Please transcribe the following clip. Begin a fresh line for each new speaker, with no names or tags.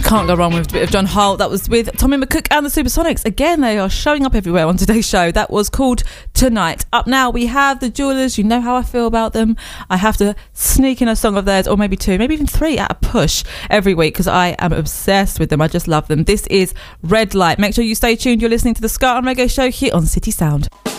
Can't go wrong with a bit of John Holt. That was with Tommy McCook and the Supersonics. Again, they are showing up everywhere on today's show. That was called Tonight. Up now, we have the Jewelers. You know how I feel about them. I have to sneak in a song of theirs, or maybe two, maybe even three at a push every week, because I am obsessed with them. I just love them. This is Red Light. Make sure you stay tuned. You're listening to the Ska and Reggae Show here on City Sound.